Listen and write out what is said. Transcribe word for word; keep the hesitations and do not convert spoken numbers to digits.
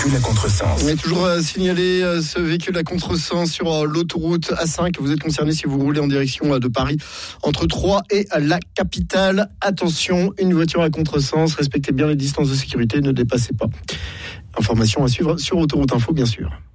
La contresens. On est toujours euh, signalé euh, ce véhicule à contresens sur euh, l'autoroute A cinq. Vous êtes concerné si vous roulez en direction euh, de Paris entre Troyes et euh, la capitale. Attention, une voiture à contresens. Respectez bien les distances de sécurité, ne dépassez pas. Information à suivre sur Autoroute Info, bien sûr.